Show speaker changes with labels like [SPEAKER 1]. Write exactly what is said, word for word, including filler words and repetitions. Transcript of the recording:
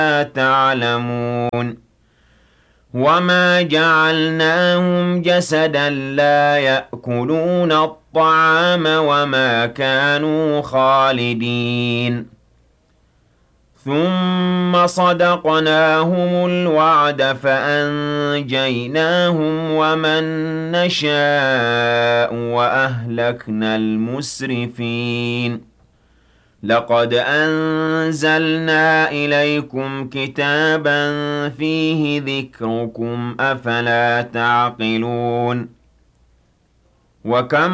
[SPEAKER 1] تعلمون وما جعلناهم جسدا لا يأكلون الطعام وما كانوا خالدين ثم صدقناهم الوعد فأنجيناهم ومن نشاء وأهلكنا المسرفين لقد أنزلنا إليكم كتابا فيه ذكركم أفلا تعقلون وكم